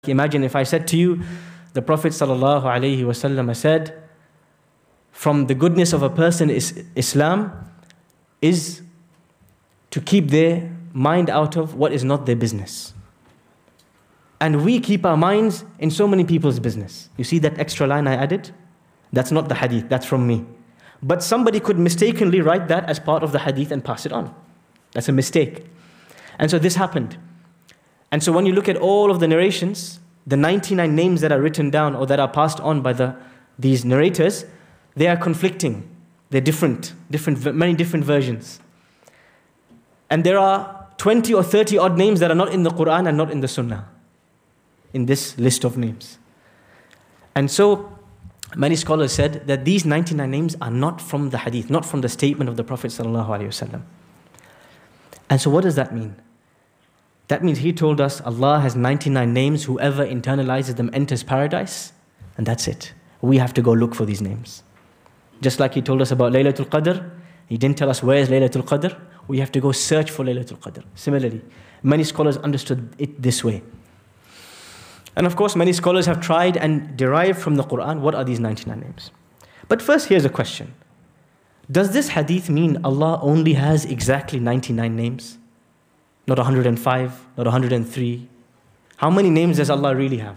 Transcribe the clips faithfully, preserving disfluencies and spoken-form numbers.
Imagine if I said to you, the Prophet ﷺ said, from the goodness of a person is Islam is to keep their mind out of what is not their business. And we keep our minds in so many people's business. You see that extra line I added? That's not the hadith, that's from me. But somebody could mistakenly write that as part of the hadith and pass it on. That's a mistake. And so this happened. And so when you look at all of the narrations, the ninety-nine names that are written down or that are passed on by the these narrators, they are conflicting. They're different, different, many different versions. And there are twenty or thirty odd names that are not in the Quran and not in the Sunnah, in this list of names. And so many scholars said that these ninety-nine names are not from the hadith, not from the statement of the Prophet ﷺ. And so what does that mean? That means he told us Allah has ninety-nine names, whoever internalizes them enters paradise, and that's it. We have to go look for these names. Just like he told us about Laylatul Qadr, he didn't tell us where is Laylatul Qadr, we have to go search for Laylatul Qadr. Similarly, many scholars understood it this way. And of course, many scholars have tried and derived from the Quran what are these ninety-nine names. But first, here's a question. Does this hadith mean Allah only has exactly ninety-nine names? Not one hundred five, not one hundred three. How many names does Allah really have?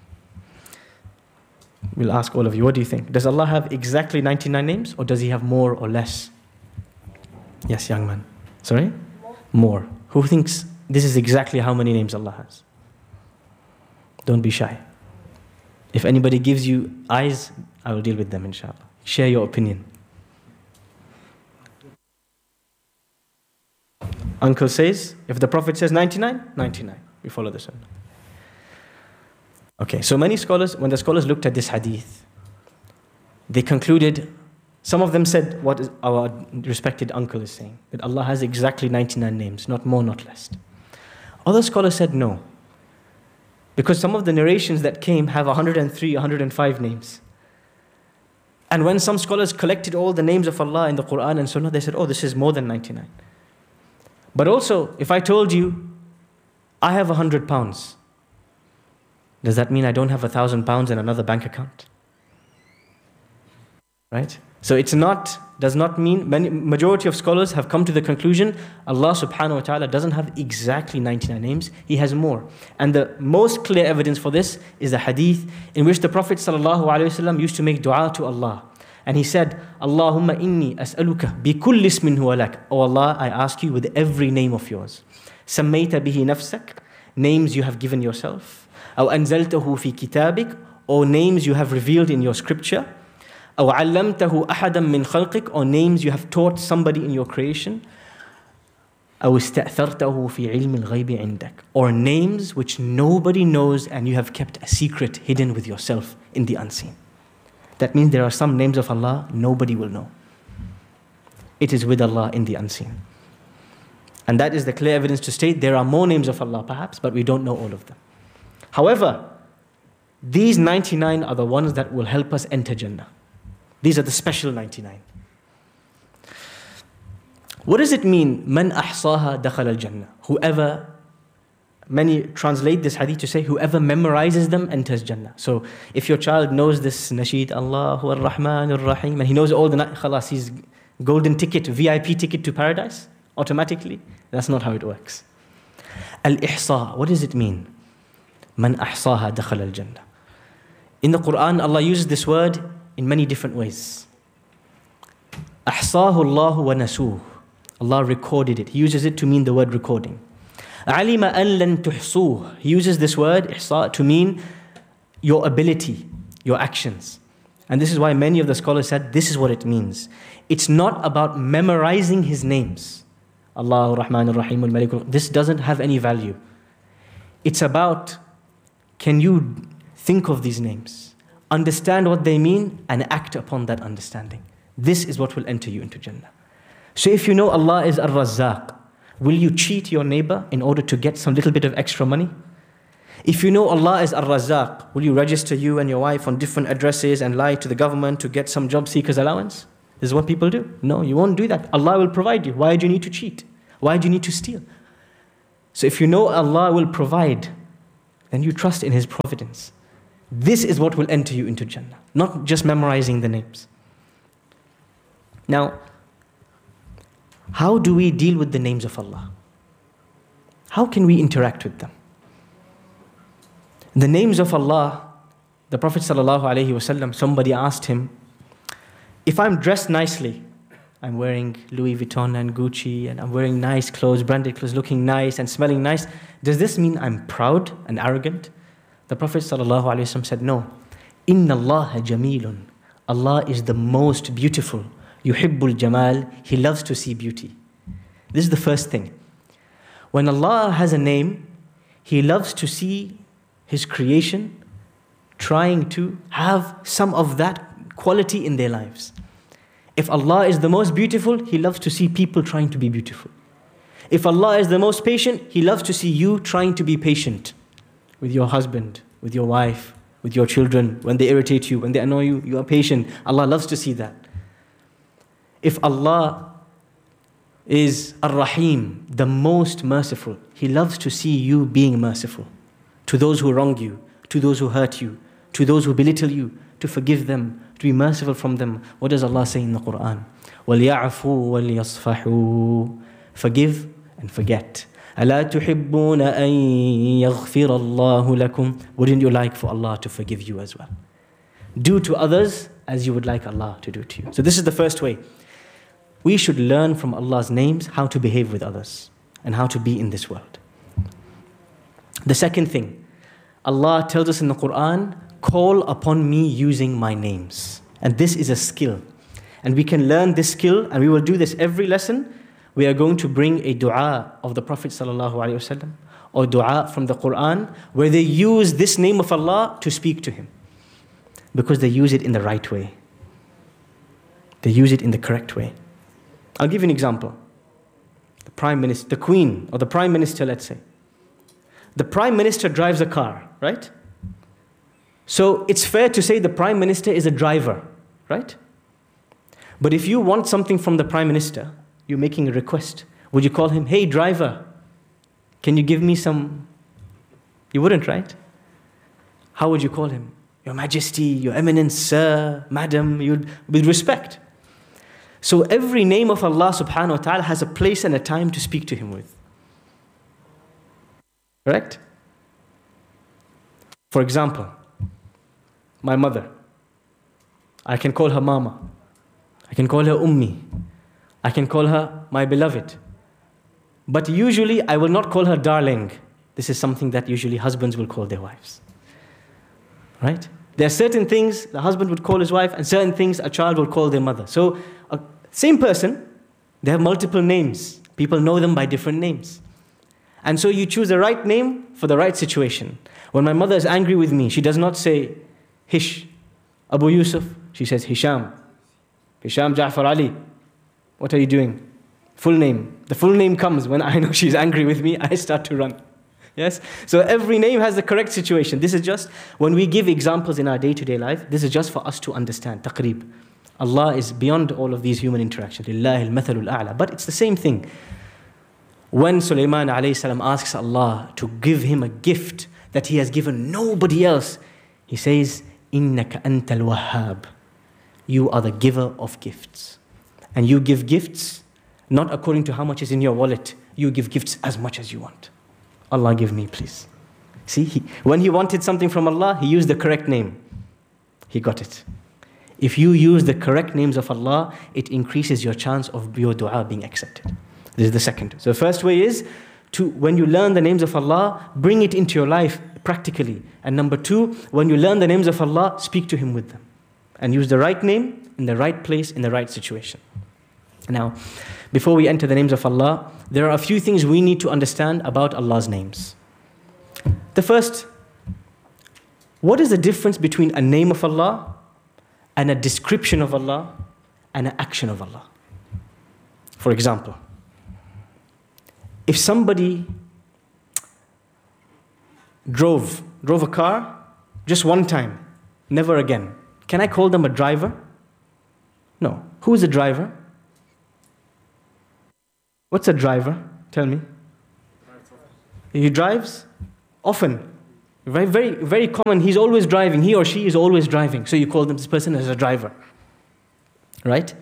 We'll ask all of you, what do you think? Does Allah have exactly ninety-nine names, or does He have more or less? Yes, young man. Sorry? More. More. Who thinks this is exactly how many names Allah has? Don't be shy. If anybody gives you eyes, I will deal with them, inshallah. Share your opinion. Uncle says, if the Prophet says ninety-nine, ninety-nine. We follow the Sunnah. Okay, so many scholars, when the scholars looked at this hadith, they concluded, some of them said what our respected uncle is saying, that Allah has exactly ninety-nine names, not more, not less. Other scholars said no, because some of the narrations that came have one hundred three, one hundred five names. And when some scholars collected all the names of Allah in the Quran and Sunnah, they said, oh, this is more than ninety-nine. But also, if I told you, I have a hundred pounds, does that mean I don't have a thousand pounds in another bank account? Right? So it's not, does not mean, many, majority of scholars have come to the conclusion, Allah subhanahu wa ta'ala doesn't have exactly ninety-nine names, He has more. And the most clear evidence for this is the hadith in which the Prophet sallallahu alaihi wasallam used to make dua to Allah. And he said, Allahumma inni as'aluka bi kulli ismin huwa lak. Oh Allah, I ask you with every name of yours. Sammayta bihi nafsak, names you have given yourself. Aw anzaltahu fi kitabik, or names you have revealed in your scripture. Aw allamtahu ahadan min khalqik, or names you have taught somebody in your creation. Aw ista'thartahu fi ilmi al-ghaybi indak, or names which nobody knows and you have kept a secret hidden with yourself in the unseen. That means there are some names of Allah nobody will know. It is with Allah in the unseen. And that is the clear evidence to state there are more names of Allah perhaps, but we don't know all of them. However, these ninety-nine are the ones that will help us enter Jannah. These are the special ninety-nine. What does it mean? Man ahsaha dakhal al-Jannah. Whoever, many translate this hadith to say, whoever memorizes them enters Jannah. So if your child knows this nasheed, Allahu ar-Rahman ar-Rahim, and he knows all the, khalas, he's golden ticket, V I P ticket to paradise, automatically. That's not how it works. Al-ihsa, what does it mean? Man ahsaha dakhal al-Jannah. In the Quran, Allah uses this word in many different ways. Ahsahu Allahu wa nasuh. Allah recorded it. He uses it to mean the word recording. Alima an lan tuhsuh. He uses this word, ihsa, to mean your ability, your actions. And this is why many of the scholars said this is what it means. It's not about memorizing His names. Allahu Rahman ar-Rahim al-Malik. This doesn't have any value. It's about, can you think of these names, understand what they mean, and act upon that understanding. This is what will enter you into Jannah. So if you know Allah is Ar-Razzaq, will you cheat your neighbor in order to get some little bit of extra money? If you know Allah is Ar-Razzaq, will you register you and your wife on different addresses and lie to the government to get some job seekers allowance? This is what people do. No, you won't do that. Allah will provide you. Why do you need to cheat? Why do you need to steal? So if you know Allah will provide, then you trust in His providence. This is what will enter you into Jannah, not just memorizing the names. Now, how do we deal with the names of Allah? How can we interact with them? The names of Allah, the Prophet ﷺ, somebody asked him, if I'm dressed nicely, I'm wearing Louis Vuitton and Gucci, and I'm wearing nice clothes, branded clothes, looking nice and smelling nice, does this mean I'm proud and arrogant? The Prophet ﷺ said, no. Inna Allah jamilun. Allah is the most beautiful. Yuhibbul jamal. He loves to see beauty. This is the first thing. When Allah has a name, He loves to see His creation trying to have some of that quality in their lives. If Allah is the most beautiful, He loves to see people trying to be beautiful. If Allah is the most patient, He loves to see you trying to be patient with your husband, with your wife, with your children. When they irritate you, when they annoy you, you are patient. Allah loves to see that. If Allah is Ar-Rahim, the most merciful, He loves to see you being merciful to those who wrong you, to those who hurt you, to those who belittle you, to forgive them, to be merciful from them. What does Allah say in the Quran? وَلْيَعْفُوا وَلْيَصْفَحُوا. Forgive and forget. أَلَا تُحِبُّونَ أَن يَغْفِرَ اللَّهُ لَكُمْ. Wouldn't you like for Allah to forgive you as well? Do to others as you would like Allah to do to you. So this is the first way. We should learn from Allah's names how to behave with others and how to be in this world. The second thing, Allah tells us in the Quran, call upon me using my names. And this is a skill. And we can learn this skill, and we will do this every lesson. We are going to bring a dua of the Prophet ﷺ or dua from the Quran where they use this name of Allah to speak to Him. Because they use it in the right way. They use it in the correct way. I'll give you an example. The Prime Minister, the Queen, or the Prime Minister, let's say. The Prime Minister drives a car, right? So it's fair to say the Prime Minister is a driver, right? But if you want something from the Prime Minister, you're making a request. Would you call him, hey driver, can you give me some? You wouldn't, right? How would you call him? Your Majesty, Your Eminence, Sir, Madam, you'd, with respect. So every name of Allah subhanahu wa ta'ala has a place and a time to speak to Him with. Correct? For example, my mother. I can call her Mama. I can call her Ummi. I can call her my beloved. But usually I will not call her darling. This is something that usually husbands will call their wives. Right? There are certain things the husband would call his wife, and certain things a child will call their mother. So, a same person, they have multiple names. People know them by different names. And so you choose the right name for the right situation. When my mother is angry with me, she does not say, Hish, Abu Yusuf. She says, Hisham. Hisham Ja'far Ali. What are you doing? Full name. The full name comes when I know she's angry with me, I start to run. Yes? So every name has the correct situation. This is just, when we give examples in our day-to-day life, this is just for us to understand. Taqreeb. Allah is beyond all of these human interactions. Lillahi al-mathalul a'la. But it's the same thing. When Sulaiman alayhi salam asks Allah to give him a gift that he has given nobody else, he says, Innaka antal wahhab. You are the giver of gifts. And you give gifts not according to how much is in your wallet. You give gifts as much as you want. Allah give me, please. See, he, when he wanted something from Allah, he used the correct name. He got it. If you use the correct names of Allah, it increases your chance of your dua being accepted. This is the second. So the first way is to, when you learn the names of Allah, bring it into your life practically. And number two, when you learn the names of Allah, speak to Him with them. And use the right name in the right place, in the right situation. Now, before we enter the names of Allah, there are a few things we need to understand about Allah's names. The first, what is the difference between a name of Allah and a description of Allah and an action of Allah? For example, if somebody drove, drove a car just one time, never again, can I call them a driver? No. Who is a driver? What's a driver? Tell me. He drives often. Very, very, very common. He's always driving. He or she is always driving. So you call them, this person as a driver. Right?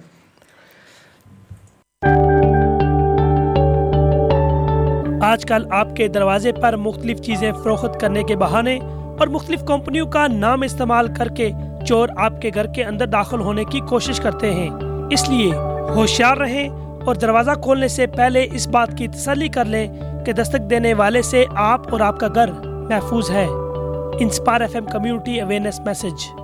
आजकल आपके दरवाजे पर मुख्तलिफ चीजें फरोख्त करने के बहाने और मुख्तलिफ कंपनियों का नाम इस्तेमाल करके चोर आपके घर के अंदर दाखिल होने की कोशिश करते हैं। इसलिए होशियार रहें और दरवाजा खोलने से पहले इस बात की तसल्ली कर लें कि दस्तक देने वाले से आप और आपका घर महफूज है। Inspire F M community awareness message.